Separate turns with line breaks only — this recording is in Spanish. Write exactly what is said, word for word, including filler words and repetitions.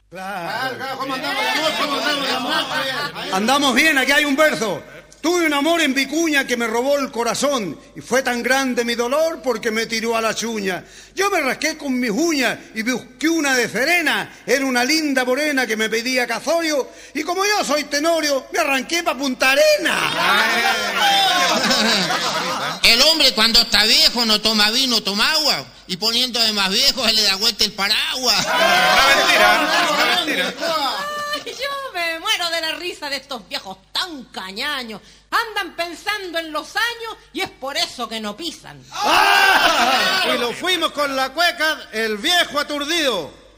Claro. Claro, ¿cómo andamos de amor? ¿Cómo andamos de amor?
Andamos bien, aquí hay un verso. Tuve un amor en Vicuña que me robó el corazón y fue tan grande mi dolor porque me tiró a la chuña. Yo me rasqué con mis uñas y busqué una de Serena. Era una linda morena que me pedía casorio y como yo soy tenorio, me arranqué pa' Punta Arena.
El hombre cuando está viejo no toma vino, toma agua. Y poniéndose más viejo se le da vuelta el paraguas.
Una mentira, una mentira.
Ay, yo me muero de la risa de estos viejos tan cañaños. Andan pensando en los años y es por eso que no pisan.
¡Ah! Y lo fuimos con la cueca, el viejo aturdido.